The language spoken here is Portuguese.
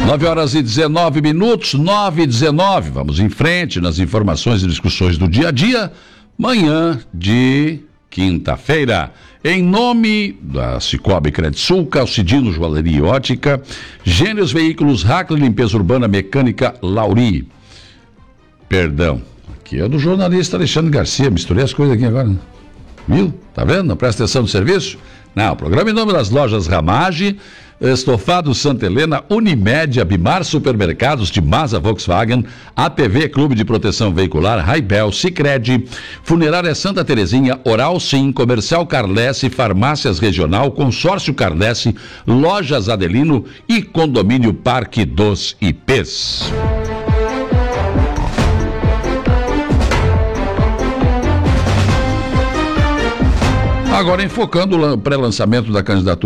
9h19, 9h19. Vamos em frente nas informações e discussões do dia a dia. Manhã de quinta-feira. Em nome da Cicobi Credisul, Calcidino Joalheria e Ótica, Gênios Veículos, Hackley, Limpeza Urbana, Mecânica Lauri. Perdão, aqui é do jornalista Alexandre Garcia, misturei as coisas aqui agora, né? Viu? Tá vendo? Não presta atenção no serviço? Não, o programa em nome das lojas Ramage, Estofado Santa Helena, Unimed, Abimar Supermercados, de Masa Volkswagen, APV Clube de Proteção Veicular, Raibel, Sicredi, Funerária Santa Terezinha, Oral Sim, Comercial Carlesse, Farmácias Regional, Consórcio Carlesse, Lojas Adelino e Condomínio Parque dos IPs. Agora, enfocando o pré-lançamento da candidatura